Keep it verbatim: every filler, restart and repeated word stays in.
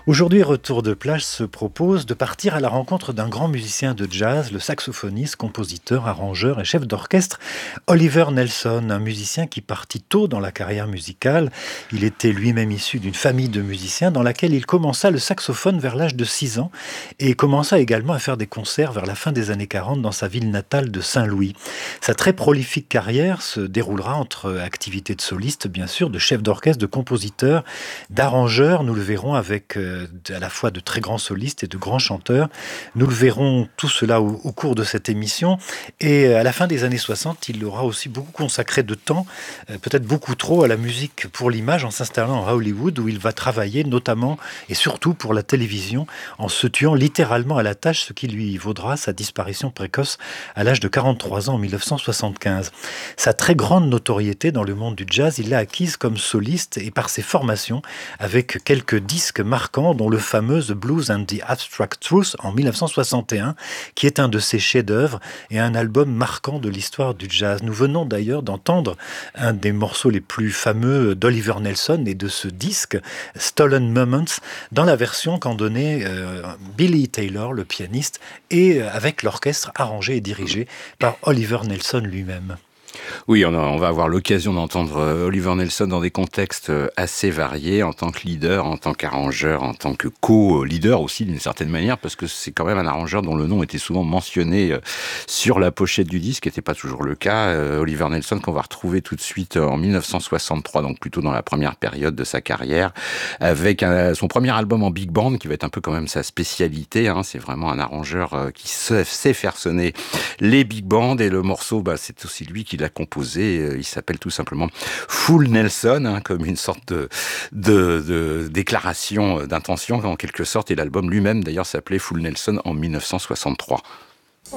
Aujourd'hui, Retour de plage se propose de partir à la rencontre d'un grand musicien de jazz, le saxophoniste, compositeur, arrangeur et chef d'orchestre Oliver Nelson, un musicien qui partit tôt dans la carrière musicale. Il était lui-même issu d'une famille de musiciens dans laquelle il commença le saxophone vers l'âge de six ans et commença également à faire des concerts vers la fin des années quarante dans sa ville natale de Saint-Louis. Sa très prolifique carrière se déroulera entre activités de soliste, bien sûr, de chef d'orchestre, de compositeur, d'arrangeur. Nous le verrons avec euh, à la fois de très grands solistes et de grands chanteurs. Nous le verrons tout cela au, au cours de cette émission. Et à la fin des années soixante, il aura aussi beaucoup consacré de temps, euh, peut-être beaucoup trop, à la musique pour l'image en s'installant à Hollywood où il va travailler notamment et surtout pour la télévision en se tuant littéralement à la tâche, ce qui lui vaudra sa disparition précoce à l'âge de quarante-trois ans en dix-neuf cent soixante-quinze. Sa très grande notoriété dans le monde du jazz, il l'a acquise comme soliste et par ses formations avec quelques disques marquants dont le fameux The Blues and the Abstract Truth en dix-neuf cent soixante et un, qui est un de ses chefs-d'œuvre et un album marquant de l'histoire du jazz. Nous venons d'ailleurs d'entendre un des morceaux les plus fameux d'Oliver Nelson et de ce disque, Stolen Moments, dans la version qu'en donnait euh, Billy Taylor, le pianiste, et euh, avec l'orchestre arrangé et dirigé par Oliver Nelson lui-même. Oui, on, a, on va avoir l'occasion d'entendre Oliver Nelson dans des contextes assez variés, en tant que leader, en tant qu'arrangeur, en tant que co-leader aussi d'une certaine manière, parce que c'est quand même un arrangeur dont le nom était souvent mentionné sur la pochette du disque, ce qui n'était pas toujours le cas. Euh, Oliver Nelson qu'on va retrouver tout de suite en dix-neuf cent soixante-trois, donc plutôt dans la première période de sa carrière, avec un, son premier album en big band, qui va être un peu quand même sa spécialité. Hein, c'est vraiment un arrangeur qui sait, sait faire sonner les big bands, et le morceau, bah, c'est aussi lui qui l'a composé. Il s'appelle tout simplement Fool Nelson, hein, comme une sorte de, de, de déclaration d'intention en quelque sorte, et l'album lui-même d'ailleurs s'appelait Fool Nelson en dix-neuf cent soixante-trois.